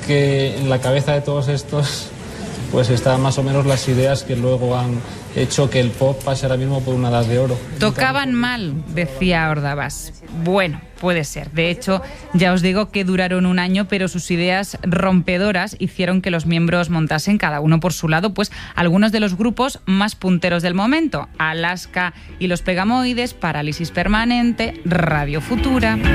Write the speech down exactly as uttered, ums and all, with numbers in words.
que en la cabeza de todos estos pues están más o menos las ideas que luego han hecho que el pop pase ahora mismo por una edad de oro. Tocaban mal, decía Ordabás. Bueno, puede ser. De hecho, ya os digo que duraron un año, pero sus ideas rompedoras hicieron que los miembros montasen, cada uno por su lado, pues algunos de los grupos más punteros del momento. Alaska y los Pegamoides, Parálisis Permanente, Radio Futura.